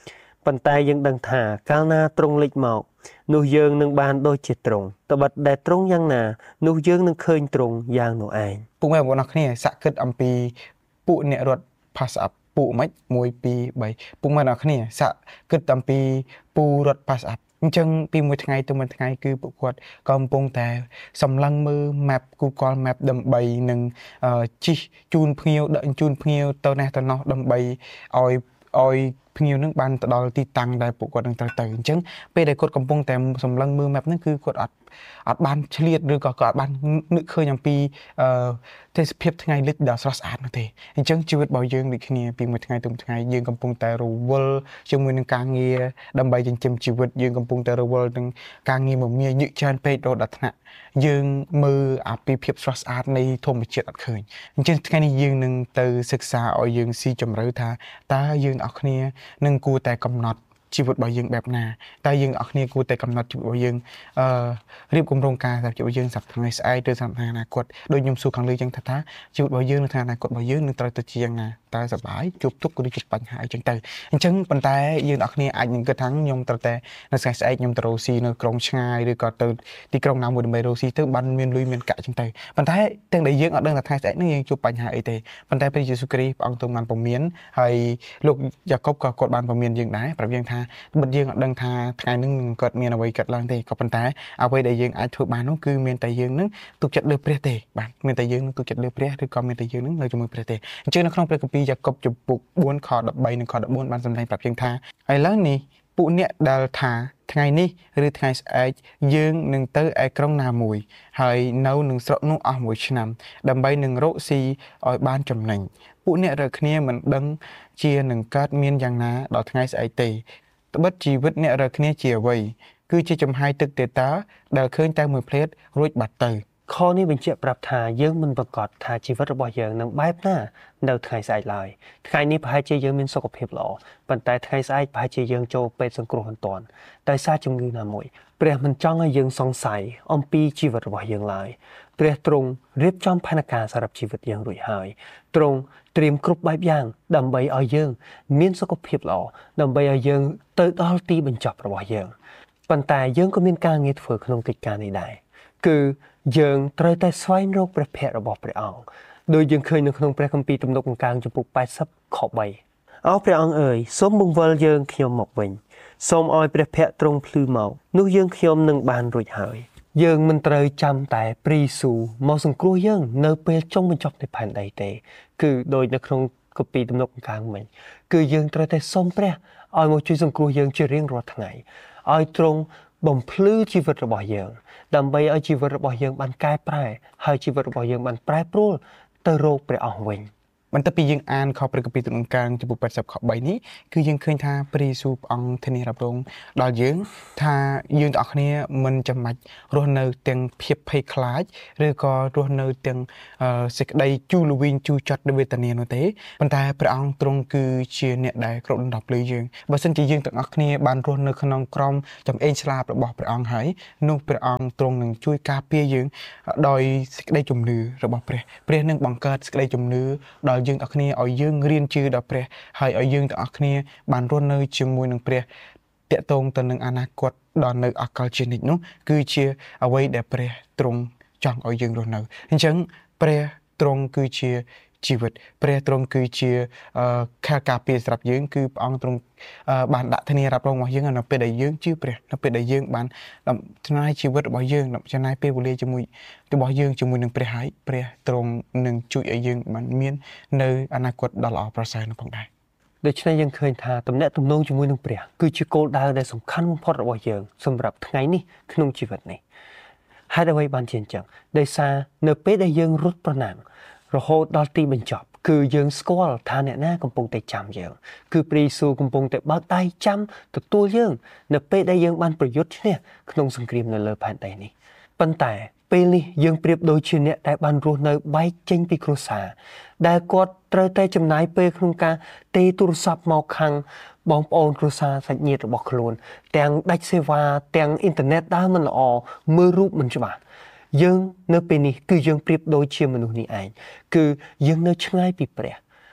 D: ប៉ុន្តែយើងដឹងថាកាលណាទ្រង់លេចមកនោះយើងនឹងបានដូចជាទ្រង់ត្បិតដែលទ្រង់យ៉ាងណានោះយើងនឹងឃើញទ្រង់យ៉ាងនោះឯង
C: ពុកម៉ែបងប្អូនគ្នាសាក់គិតអំពីពួកអ្នករត់ pass up ពួកម៉េចone two threeពុកម៉ែបងប្អូនគ្នាសាក់គិតអំពីពូរត់ pass up អញ្ចឹងពីមួយថ្ងៃទៅមួយថ្ងៃគឺពួកគាត់កំពុងតែសម្លឹងមើល map Google Map ដើម្បីនឹងជិះជូនភ្ញៀវដឹកជូនភ្ញៀវទៅនេះទៅនោះដើម្បីឲ្យឲ្យភ្ញៀវនឹងបានទៅដល់ទីតាំងដែលពួកគាត់នឹងត្រូវទៅអញ្ចឹងពេលដែលគាត់កំពុងតែសម្លឹងមើល map ហ្នឹងគឺគាត់អត់អត់បានឆ្លៀតឬក៏គាត់អត់បាននឹកឃើញអំពីអឺទេសភាពថ្ងៃលិចដ៏ស្រស់ស្អាតនោះទេអញ្ចឹងជីវិតរបស់យើងដូចគ្នាពីមួយថ្ងៃទៅមួយថ្ងៃយើងកំពុងតែរវល់ជាមួយនឹងការងារដើម្បីចិញ្ចឹមជីវិតយើងកំពុងតែរវល់នឹងការងារមមាញឹកច្រើនពេករហូតដល់ថ្នាក់យើងមើលអាពីភាពស្រស់ស្អាតនៃធម្មជាតិអត់ឃើញអញ្ចឹងថ្ងៃនេះយើងនឹងទៅសិក្សាឲ្យយើងស៊ីជម្រៅថាតើយើងអ្នកគ្នានឹងគួរតែកំណត់ជីវិតរបស់យើងបែបណាតែយើងអ្នកគ្នាគួរតែកំណត់ជីវិតរបស់យើងអឺរៀបគម្រោងការសម្រាប់ជីវិតយើងសម្រាប់ថ្ងៃស្អែកឬសម្រាប់ថ្ងៃអនាគតដូចខ្ញុំសួរខាងលើចឹងថាថាជីវិតរបស់យើងនៅថ្ងៃអនាគតរបស់យើងនឹងត្រូវទៅជាយ៉ាងណាតើសប្បាយជួបទុក្ខឬជួបបញ្ហាអីចឹងទៅអញ្ចឹងប៉ុន្តែយើងអ្នកគ្នាអាចនឹងគិតថាខ្ញុំត្រូវតែនៅថ្ងៃស្អែកខ្ញុំទៅរកស៊ីនៅក្រុងឆ្ងាយឬក៏ទៅទីក្រុងណាមួយដើម្បីរកស៊ីទៅបានមានលុយមានកាក់ចឹងទៅប៉ុន្តែទាំងដែលយើងអត់ដឹងថាថ្ងៃស្អែកនេះយើងជួបបញ្ហាអីទេប៉ុន្តែព្រះយេស៊ូវគ្រីស្ទព្រះអង្គទ្រង់បានពមៀនហើយលោកយ៉ាកុបក៏គាត់បានពមៀនយើងដែរប្រាប់យើងថាបើយើងអត់ដឹងថាថ្ងៃនេះនឹងគាត់មានអ្វីកើតឡើងទេក៏ប៉ុន្តែអ្វីដែលយើងអាចធ្វើបាននោះគឺមានតែយើងនឹងទុកចិត្តលើព្រះទេបាទមានតែយើងនឹងទុកចិត្តលើព្រះឬក៏មានតែយើងនឹងនៅជាមួយព្រះទេអញ្ចឹងនៅក្នុងព្រះគម្ពីរយ៉ាកុបចំពុកfourខthirteenនិងខfourteenបានសម្ដែងប្រាប់យើងថាឥឡូវនេះពួកអ្នកដែលថាថ្ងៃនេះឬថ្ងៃស្អែកយើងនឹងទៅឯក្រុងណាមួយហើយនៅនឹងស្រុកនោះអស់មួយឆ្នាំដើម្បីនឹងរកស៊ីឲ្យបានចំណេញពួកអ្នករើគ្នាមិនដឹងជានឹងកើតមានយ៉ាងណាដល់ថ្ងៃស្អែកទេត្បិតជីវិតអ្នករើគ្នាជាអ្វីគឺជាចំហាយទឹកទេតាដែលឃើញតែមួយភ្លែតរួចបាត់ទៅ
D: ខនេះបញ្ជាក់ប្រាប់ថាយើងមិនប្រកាសថាជីវិតរបស់យើងនឹងបែបណានៅថ្ងៃស្អែកឡើយថ្ងៃនេះប្រហែលជាយើងមានសុខភាពល្អប៉ុន្តែថ្ងៃស្អែកប្រហែលជាយើងចូលពេទ្យសង្គ្រោះមិនទាន់ដោយសារជំងឺណាមួយព្រះមិនចង់ឲ្យយើងសង្ស័យអំពីជីវិតរបស់យើងឡើយព្រះទ្រង់រៀបចំផែនការសម្រាប់ជីវិតយើងរួចហើយទ្រង់ត្រៀមគ្រប់បែបយ៉ាងដើម្បីឲ្យយើងមានសុខភាពល្អដើម្បីឲ្យយើងទៅដល់ទីបញ្ចប់របស់យើងប៉ុន្តែយើងក៏មានការងារធ្វើក្នុងកិច្ចការនេះដែរគឺយើងត្រូវតែស្វែងរកព្រះភ័ក្ត្ររបស់ព្រះអង្គដោយយើងឃើញនៅក្នុងព្រះគម្ពីរទំនុកកង្កាងចំពុកeightyខthreeអោព្រះអង្គអើយសូមបង្វិលយើងខ្ញុំមកវិញសូមឲ្យព្រះភ័ក្ត្រទ្រង់ភ្លឺមកនោះយើងខ្ញុំនឹងបានរួចហើយយើងមិនត្រូវចាំតែព្រះយេស៊ូវមកសង្គ្រោះយើងនៅពេលចុងបញ្ចប់នៃផែនដីទេគឺដោយនៅក្នុងគម្ពីរទំនុកកង្កាងមិញគឺយើងត្រូវតែសូមព្រះឲ្យមកជួយសង្គ្រោះយើងជារៀងរាល់ថ្ងៃឲ្យទ្រង់បំភ្លឺជីវិតរបស់យើងដើម្បីឲ្យជីវិតរបស់យើងបានកែប្រែហើយជីវិតរបស់យើងបានប្រែប្រួលទៅរកព្រះអង្គវិញ
C: បន្ទាប់ពីយើងអានខព្រះគម្ពីរទំនុកកង្កាងចំពុកeightyខthreeនេះគឺយើងឃើញថាព្រះយេស៊ូវព្រះអង្គធានារ៉ាប់រងដល់យើងថាយើងទាំងអស់គ្នាមិនចាំបាច់រស់នៅទាំងភាពភ័យខ្លាចឬក៏រស់នៅទាំងសេចក្តីជូរល្វីងជូរចត់ដោយវេទនានោះទេប៉ុន្តែព្រះអង្គទ្រង់គឺជាអ្នកដែលគ្រប់ដណ្ដប់លើយើងបើសិនជាយើងទាំងអស់គ្នាបានរស់នៅក្នុងក្រមចំអេងស្លាបរបស់ព្រះអង្គហើយនោះព្រះអង្គទ្រង់នឹងជួយការពារយើងដោយសេចក្តីជំនឿរបស់ព្រះព្រះនឹងបង្កើតសេចក្តីជំនឿដល់យើងទាំងអស់គ្នាឲ្យយើងរៀនជឿដល់ព្រះហើយឲ្យយើងទាំងអស់គ្នាបានរស់នៅជាមួយនឹងព្រះតេតងទៅនឹងអនាគតដល់នៅអកលជានិច្ចនោះគឺជាអ្វីដែលព្រះទ្រង់ចង់ឲ្យយើងរស់នៅអញ្ចឹងព្រះទ្រង់គឺជាជីវិតព្រះទ្រង់គឺជាខែលការពារសម្រាប់យើងគឺព្រះអង្គទ្រង់បានដាក់ធានារ៉ាប់រងរបស់យើងនៅពេលដែលយើងជឿព្រះនៅពេលដែលយើងបានចំណាយជីវិតរបស់យើងចំណាយពេលវេលាជាមួយរបស់យើងជាមួយនឹងព្រះហើយព្រះទ្រង់នឹងជួយឲ្យយើងបានមាននៅអនាគតដ៏ល្អប្រសើរនោះផងដែរ
D: ដូច្នេះយើងឃើញថាទំនាក់ទំនងជាមួយនឹងព្រះគឺជាគោលដៅដែលសំខាន់បំផុតរបស់យើងសម្រាប់ថ្ងៃនេះក្នុងជីវិតនេះហើយអ្វីបានជាអញ្ចឹងដោយសារនៅពេលដែលយើងរត់ប្រណាំងរហូតដល់ទីបញ្ចប់គឺយើងស្គាល់ថាអ្នកណាកំពុងតែចាំយើងគឺព្រះយេស៊ូវកំពុងតែបើកដៃចាំទទួលយើងនៅពេលដែលយើងបានប្រយុទ្ធឈ្នះក្នុងសង្គ្រាមនៅលើផែនដីនេះប៉ុន្តែពេលនេះយើងប្រៀបដូចជាអ្នកដែលបានរស់នៅបែកចេញពីគ្រួសារដែលគាត់ត្រូវតែចំណាយពេលក្នុងការទេទូរស័ព្ទមកខាងបងប្អូនគ្រួសារសាច់ញាតិរបស់ខ្លួនទាំងដាច់សេវាទាំងអ៊ីនធឺណិតដើរមិនល្អមើលរូបមិនច្បាស់យើងនៅពេលនេះគឺយើងប្រៀបដូចជាមនុស្សនេះឯងគឺយើងនៅឆ្ងាយពីព្រះ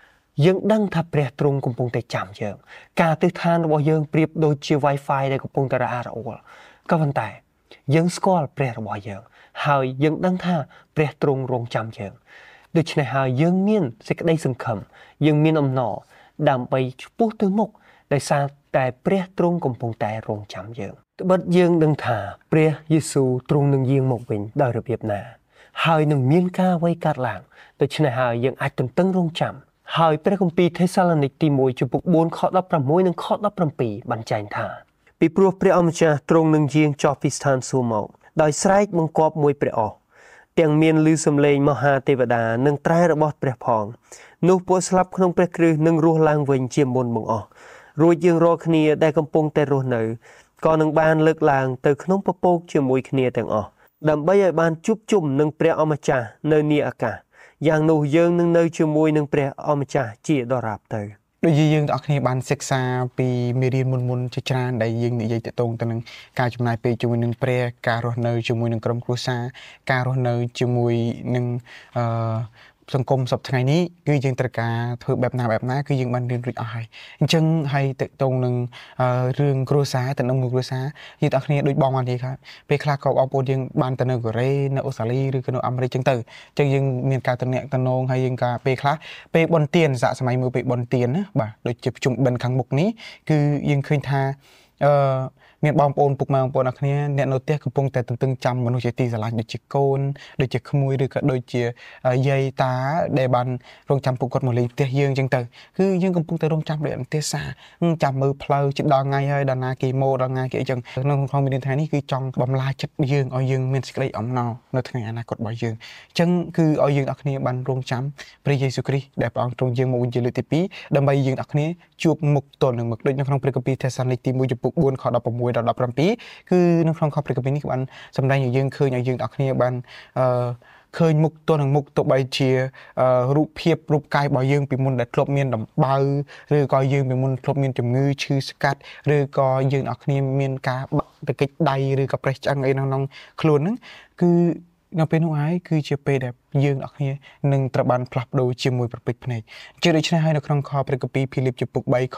D: យើងដឹងថាព្រះទ្រង់កំពុងតែចាំយើងការទិដ្ឋានរបស់យើងប្រៀបដូចជា Wi-Fi ដែលកំពុងតែរអាក់រអួលក៏ប៉ុន្តែយើងស្គាល់ព្រះរបស់យើងហើយយើងដឹងថាព្រះទ្រង់រង់ចាំយើងដូច្នេះហើយយើងមានសេចក្តីសង្ឃឹមយើងមានអំណរដើម្បីឆ្ពោះទៅមុខដោយសារតែព្រះទ្រង់កំពុងតែរង់ចាំយើងត្បិតយើងដឹងថាព្រះយេស៊ូវទ្រង់នឹងយាងមកវិញដោយរបៀបណាហើយនឹងមានការអ្វីកើតឡើងដូច្នេះហើយយើងអាចទន្ទឹងរង់ចាំហើយព្រះគម្ពីរថេសាឡូនីកទីមួយចំពុកbốnខដប់ប្រាំមួយនិងខដប់ប្រាំពីរបានចែងថាពីព្រោះព្រះអម្ចាស់ទ្រង់នឹងយាងចុះពីស្ថានសួគ៌មកដោយស្រែកបង្គាប់មួយព្រះអស់ទាំងមានឮសំឡេងមហាទេវតានិងត្រែរបស់ព្រះផងនោះពួកស្លាប់ក្នុងព្រះគ្រឹះនឹងរស់ឡើងវិញជាមុនបង្អស់រួចយើងរាល់គ្នាដែលកំពុងតែរស់នៅក៏នឹងបានលើកឡើងទៅក្នុងពពកជាមួយគ្នាទាំងអស់ដើម្បីឲ្យបានជួបជុំនឹងព្រះអម្ចាស់នៅនីអាកាសយ៉ាងនោះយើងនឹងនៅជាមួយនឹងព្រះអម្ចាស់ជាដរាបទៅ
C: ដូចជាយើងទាំងអស់គ្នាបានសិក្សាពីមេរៀនមុនមុនជាច្រើនដែលយើងនិយាយទាក់ទងទៅនឹងការចំណាយពេលជាមួយនឹងព្រះការរស់នៅជាមួយនឹងក្រុមគ្រួសារការរស់នៅជាមួយនឹងអឺសង្គមសប្តាហ៍ថ្ងៃនេះគឺយើងត្រូវការធ្វើបែបណាបែបណាគឺយើងបានរៀនរួចអស់ហើយអញ្ចឹងហើយតកតងនឹងរឿងគ្រួសារទៅនឹងគ្រួសារយើងទាំងគ្នាដូចបងបាននិយាយថាពេលខ្លះក៏បងប្អូនយើងបានទៅនៅកូរ៉េនៅអូស្ត្រាលីឬក៏នៅអាមេរិកអញ្ចឹងទៅអញ្ចឹងយើងមានការតំណែងតំណងហើយយើងការពេលខ្លះពេលបុណ្យទានសាកសម័យមួយពេលបុណ្យទានណាបាទដូចជាប្រជុំបិណ្ឌខាងមុខនេះគឺយើងឃើញថាអឺមានបងប្អូនពុកម៉ែបងប្អូនអរគ្នាអ្នកនៅផ្ទះកំពុងតែទន្ទឹងចាំមនុស្សជាទីស្រឡាញ់ដូចជាកូនដូចជាក្មួយឬក៏ដូចជាយាយតាដែលបានរងចាំពុកគាត់មកលេងផ្ទះយើងអញ្ចឹងទៅគឺយើងកំពុងតែរងចាំដូចអន្ទះសាចាំមើលផ្លូវជិតដល់ថ្ងៃហើយដល់ណាគេមកដល់ថ្ងៃគេអញ្ចឹងក្នុងក្នុងមានថ្ងៃនេះគឺចង់បំលាចិត្តយើងឲ្យយើងមានសេចក្តីអំណរនៅថ្ងៃអនាគតរបស់យើងអញ្ចឹងគឺឲ្យយើងអរគ្នាបានរងចាំព្រះយេស៊ូវគ្រីស្ទដែលព្រះអង្គទ្រង់យាងមកវិញជាលើកទីពីរដើម្បីយើងអរគ្នាជួបមុខទល់នឹងមុខដូចនៅក្នុងព្រះគម្ពីរថេសាឡូនីកទីមួយចំពុកbốnខដប់ប្រាំមួយដល់ដប់ប្រាំពីរគឺនៅក្នុងខព្រះគម្ពីរនេះក៏បានសម្ដែងឲ្យយើងឃើញឲ្យយើងទាំងគ្នាបានអឺឃើញមុខទល់នឹងមុខទៅបីជារូបភាពរូបកាយរបស់យើងពីមុនដែលធ្លាប់មានដំបៅឬក៏យើងពីមុនធ្លាប់មានជំងឺឈឺស្កាត់ឬក៏យើងទាំងគ្នាមានការបាក់ទឹកកិច្ចដៃឬក៏ប្រេះឆ្អឹងអីក្នុងខ្លួនហ្នឹងគឺនៅពេលនោះហើយគឺជាពេលដែលយើងអ្នកគ្នានឹងត្រូវបានផ្លាស់ប្ដូរជាមួយប្រពេចភ្នែកជាដូច្នេះហើយនៅក្នុងខព្រះគម្ពីរភីលីបចំពុក3ខ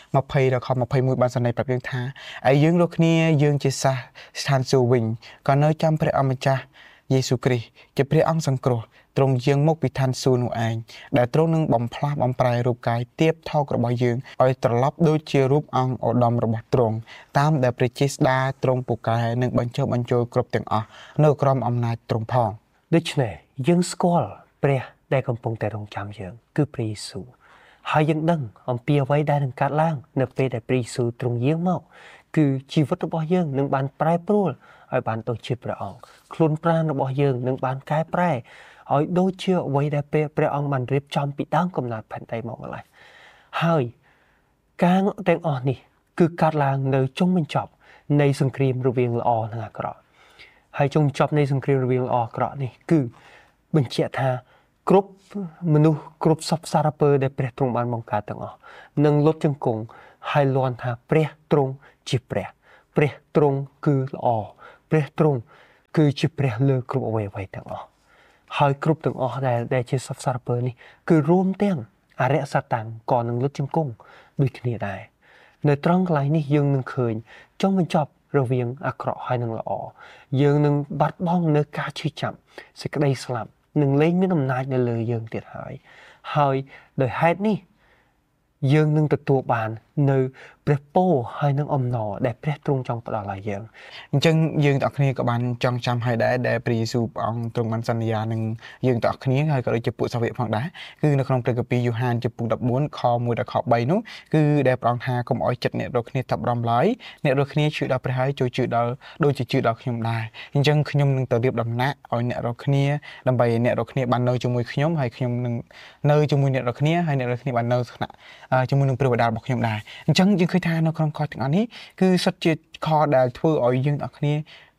C: 20ដល់ខ21បានសរសេរប្រាប់យើងថាហើយយើងលោកគ្នាយើងជាសះស្ថានសួគ៌វិញក៏នៅចាំព្រះអម្ចាស់យេស៊ូវគ្រីស្ទជាព្រះអង្គសង្គ្រោះទ្រង់យាងមកពីឋានសួគ៌នោះឯងដែលទ្រង់នឹងបំផ្លាស់បំប្រែរូបកាយទៀបថោករបស់យើងឲ្យត្រឡប់ដូចជារូបអង្គឧត្តមរបស់ទ្រង់តាមដែលព្រះជាស្តាទ្រង់ពូកែនឹងបញ្ចុះបញ្ចូលគ្រប់ទាំងអស់នៅក្រោមអំណាចទ្រង់ផង
D: ដូច្នេះយើងស្គាល់ព្រះដែលកំពុងតែរង់ចាំយើងគឺព្រះយេស៊ូវហើយយើងដឹងអំពីអ្វីដែលនឹងកើតឡើងនៅពេលដែលព្រះយេស៊ូវទ្រង់យាងមកគឺជីវិតរបស់យើងនឹងបានប្រែប្រួលឲ្យបានដូចជាព្រះអង្គខ្លួនប្រាណរបស់យើងនឹងបានកែប្រែឲ្យដូចជាអ្វីដែលព្រះអង្គបានរៀបចំពីដើមកំណើតផែនដីមកម្ល៉េះហើយការទាំងអស់នេះគឺកើតឡើងនៅចុងបញ្ចប់នៃសង្គ្រាមរវាងល្អនិងអាក្រក់ហើយចុងបញ្ចប់នៃសង្គ្រាមរវាងល្អអាក្រក់នេះគឺបញ្ជាក់ថាគ្រប់មនុស្សគ្រប់សពសារពើដែលព្រះទ្រង់បានបង្កើតទាំងអស់នឹងលុតជង្គង់ហើយលាន់ថាព្រះទ្រង់ជាព្រះព្រះទ្រង់គឺល្អព្រះទ្រង់គឺជាព្រះលើគ្រប់អ្វីអ្វីទាំងអស់ហើយគ្រប់ទាំងអស់ដែលដែលជាសពសារពើនេះគឺរួមទាំងអរិយសតាំងក៏នឹងលុតជង្គង់ដូចគ្នាដែរនៅត្រង់កន្លែងនេះយើងនឹងឃើញចុងបញ្ចប់រវាងអាក្រក់ហើយនឹងល្អយើងនឹងបាត់បង់នៅការឈឺចាប់សេចក្តីស្លាប់នឹងលែងមានអំណាចនៅលើយើងទៀតហើយហើយដោយហេតុនេះយើងនឹងទទួលបាននៅព្រះពរហើយនឹងអំណរដែលព្រះទ្រង់ចង់ផ្ដល់ឲ្យយើង
C: អញ្ចឹងយើងទាំងអស់គ្នាក៏បានចងចាំហើយដែរដែលព្រះយេស៊ូវព្រះអង្គទ្រង់បានសន្យានឹងយើងទាំងអស់គ្នាហើយក៏ដូចជាពួកសាវកផងដែរគឺនៅក្នុងព្រះគម្ពីរយ៉ូហានចំពុកដប់បួនខមួយដល់ខបីនោះគឺដែលព្រះអង្គថាកុំឲ្យចិត្តអ្នករាល់គ្នាតាប់រំឡើយអ្នករាល់គ្នាជឿដល់ព្រះហើយចូលជឿដល់ដូចជាជឿដល់ខ្ញុំដែរអញ្ចឹងខ្ញុំនឹងទៅរៀបដំណាក់ឲ្យអ្នករាល់គ្នាដើម្បីឲ្យអ្នករាល់គ្នាបាននៅជាមួយខ្ញុំហើយខ្ញុំនឹងនៅជាមួយអ្នករាល់គ្នាហើយអ្នករាល់គ្នាបាននៅស្នាក់ជាមួយនឹងព្រះបិតារបស់ខ្ញុំដែរអញ្ចឹងយើងឃើញថានៅក្នុងខទាំងអស់នេះគឺសុទ្ធជាខដែលធ្វើឲ្យយើងទាំងអស់គ្នា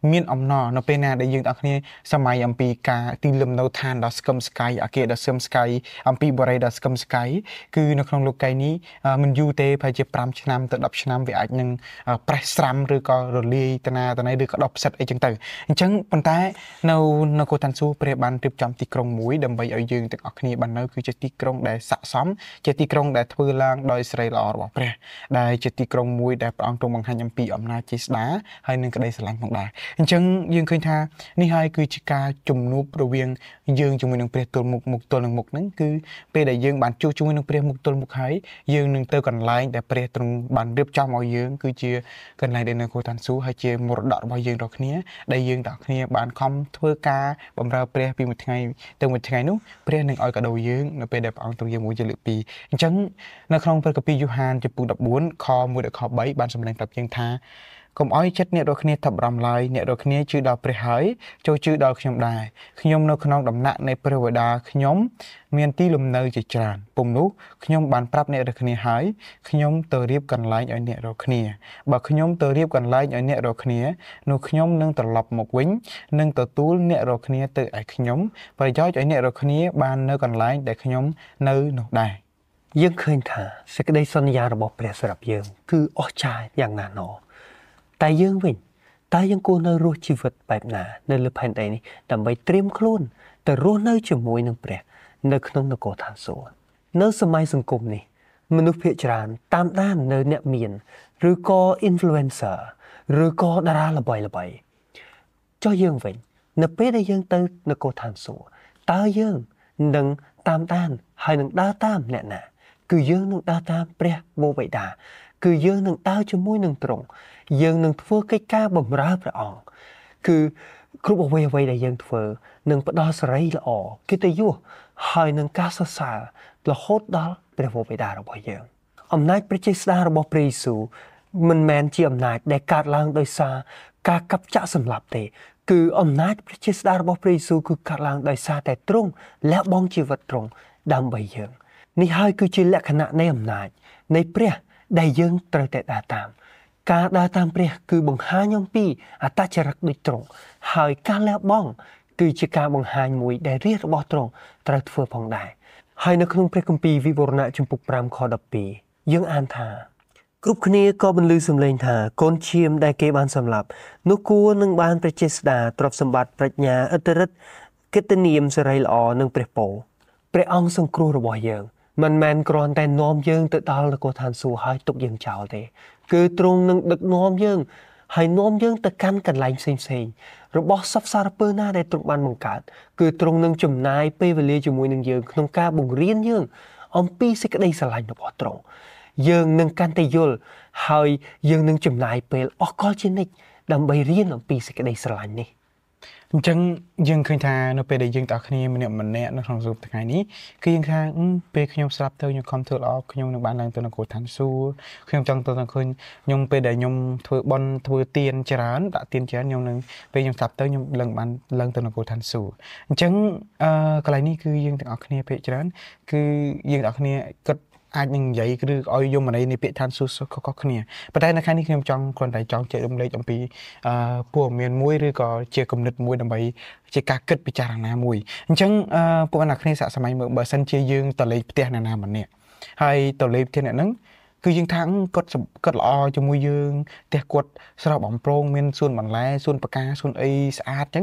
C: មានអំណរនៅពេលណាដែលយើងទាំងគ្នាសម័យអំពីការទីលំនៅឋានដ៏ស្កឹមស្កៃអាគារដ៏ស្កឹមស្កៃអំពីបរិយាដ៏ស្កឹមស្កៃគឺនៅក្នុងលោកកាយនេះមិនយូរទេប្រហែលជា5ឆ្នាំទៅ10ឆ្នាំវាអាចនឹងប្រេះស្រាំឬក៏រលាយតាណាតាណៃឬក៏ដុះផ្សិតអីចឹងទៅអញ្ចឹងប៉ុន្តែនៅនៅកូតាន់ស៊ូព្រះបានរៀបចំទីក្រុងមួយដើម្បីឲ្យយើងទាំងអស់គ្នាបាននៅគឺជាទីក្រុងដែលស័ក្តិសមជាទីក្រុងដែលធ្វើឡើងដោយសេរីល្អរបស់ព្រះដែលជាទីក្រុងមួយដែលព្រះអង្គទ្រង់បង្ហាញអំពីអំណាចជាស្ដាហើយនឹងក្តីស្រឡាញ់ផងដែរអញ្ចឹងយើងឃើញថានេះហើយគឺជាការជំនួបរវាងយើងជាមួយនឹងព្រះទល់មុខមុខទល់នឹងមុខហ្នឹងគឺពេលដែលយើងបានជួបជាមួយនឹងព្រះមុខទល់មុខហើយយើងនឹងទៅកន្លែងដែលព្រះទ្រង់បានរៀបចំឲ្យយើងគឺជាកន្លែងដែលនៅកូតាន់ស៊ូហើយជាមរតករបស់យើងរាល់គ្នាដែលយើងទាំងគ្នាបានខំធ្វើការបម្រើព្រះពីមួយថ្ងៃទៅមួយថ្ងៃនោះព្រះនឹងឲ្យកាដូយើងនៅពេលដែលព្រះអង្គទ្រង់យើងមួយជាលើកពីរអញ្ចឹងនៅក្នុងព្រះគម្ពីរយូហានចំពុក14ខ1ដល់ខ3បានសម្ដែងប្រាប់យើងថាកុំឲ្យចិត្តអ្នករាល់គ្នាថប់បារម្ភឡើយអ្នករាល់គ្នាជឿដល់ព្រះហើយចូលជឿដល់ខ្ញុំដែរខ្ញុំនៅក្នុងដំណាក់នៃព្រះវេដាខ្ញុំមានទីលំនៅជាច្រើនពុំនោះខ្ញុំបានប្រាប់អ្នករាល់គ្នាហើយខ្ញុំទៅរៀបកន្លែងឲ្យអ្នករាល់គ្នាបើខ្ញុំទៅរៀបកន្លែងឲ្យអ្នករាល់គ្នានោះខ្ញុំនឹងត្រឡប់មកវិញនឹងទទួលអ្នករាល់គ្នាទៅឯខ្ញុំប្រយោជន៍ឲ្យអ្នករាល់គ្នាបាននៅកន្លែងដែលខ្ញុំនៅនោះដែរ
D: យើងឃើញថាសេចក្តីសន្យារបស់ព្រះសម្រាប់យើងគឺអស្ចារ្យយ៉ាងណាណោតែយើងវិញតើយើងគួរនៅរស់ជីវិតបែបណានៅលើផែនដីនេះដើម្បីត្រៀមខ្លួនទៅរស់នៅជាមួយនឹងព្រះនៅក្នុងនគរឋានសួគ៌នៅសម័យសង្គមនេះមនុស្សភាគច្រើនតាមដាននៅអ្នកមានឬក៏ influencer ឬក៏តារាល្បីល្បីចុះយើងវិញនៅពេលដែលយើងទៅនគរឋានសួគ៌តើយើងនឹងតាមដានហើយនឹងដើរតាមអ្នកណាគឺយើងនឹងដើរតាមព្រះវរបិតាគឺយើងនឹងដើរជាមួយនឹងទ្រង់យើងនឹងធ្វើកិច្ចការបម្រើព្រះអង្គគឺគ្រប់អ្វីអ្វីដែលយើងធ្វើនឹងផ្ដល់សេរីល្អកិត្តិយសហើយនឹងការសរសើររហូតដល់ព្រះវរបិតារបស់យើងអំណាចព្រះចេស្តារបស់ព្រះយេស៊ូវមិនមែនជាអំណាចដែលកើតឡើងដោយសារការកាប់ចាក់សម្លាប់ទេគឺអំណាចព្រះចេស្តារបស់ព្រះយេស៊ូវគឺកើតឡើងដោយសារតែទ្រង់លះបង់ជីវិតទ្រង់ដើម្បីយើងនេះហើយគឺជាលក្ខណៈនៃអំណាចនៃព្រះដែលយើងត្រូវតែដើរតាមការដើរតាមព្រះគឺបង្ហាញអំពីអត្តចរិតដូចទ្រង់ហើយការលះបង់គឺជាការបង្ហាញមួយដែលរាជរបស់ទ្រង់ត្រូវធ្វើផងដែរហើយនៅក្នុងព្រះគម្ពីរវិវរណៈចំពុក5ខ12យើងអានថាគ្រប់គ្នាក៏បន្លឺសំឡេងថាកូនឈាមដែលគេបានសម្លាប់នោះគួរនឹងបានព្រះចេស្តាទ្រព្យសម្បត្តិប្រាជ្ញាឥទ្ធិឫទ្ធិកិត្តិនាមសេរីល្អនិងព្រះពរព្រះអង្គសង្គ្រោះរបស់យើងមិនមែនគ្រាន់តែនាំយើងទៅដល់នគរឋានសួគ៌ហើយទុកយើងចោលទេគឺទ្រង់នឹងដឹកនាំយើងហើយនាំយើងទៅកាន់កន្លែងផ្សេងផ្សេងរបស់សព្វសារពើណាដែលទ្រង់បានបង្កើតគឺទ្រង់នឹងចំណាយពេលវេលាជាមួយនឹងយើងក្នុងការបង្រៀនយើងអំពីសេចក្តីស្រឡាញ់របស់ទ្រង់យើងនឹងកាន់តែយល់ហើយយើងនឹងចំណាយពេលអស់កលជានិច្ចដើម្បីរៀនអំពីសេចក្តីស្រឡាញ់នេះ
C: អញ្ចឹងយើងឃើញថានៅពេលដែលយើងតើគ្នាម្នាក់ម្នាក់នៅក្នុងសង្គមថ្ងៃនេះគឺយើងថាពេលខ្ញុំស្រាប់ទៅខ្ញុំខំធ្វើល្អខ្ញុំនឹងបានឡើងទៅនគរឋានសួគ៌ខ្ញុំចង់ទៅឃើញខ្ញុំពេលដែលខ្ញុំធ្វើបន់ធ្វើទានច្រើនដាក់ទានច្រើនខ្ញុំនឹងពេលខ្ញុំស្រាប់ទៅខ្ញុំឡើងបានឡើងទៅនគរឋានសួគ៌អញ្ចឹងអឺកន្លែងនេះគឺយើងទាំងអស់គ្នាពេលច្រើនគឺយើងទាំងអស់គ្នាគិតអាចនឹងនិយាយឬឲ្យយមន័យនៃពាក្យឋានសួគ៌ខុសៗគ្នាប៉ុន្តែនៅខែនេះខ្ញុំចង់គ្រាន់តែចង់ចែករំលែកអំពីអឺព័ត៌មានមួយឬក៏ជាគំនិតមួយដើម្បីជាការគិតពិចារណាមួយអញ្ចឹងអឺពួកអ្នកគ្នាសាកសម័យមើលបើសិនជាយើងទៅលេខផ្ទះអ្នកណាម្នាក់ហើយទៅលេខផ្ទះអ្នកហ្នឹងគឺយើងថាគាត់គាត់ល្អជាមួយយើងផ្ទះគាត់ស្រស់បំព្រងមានសួនបន្លែសួនផ្កាសួនអីស្អាតអញ្ចឹង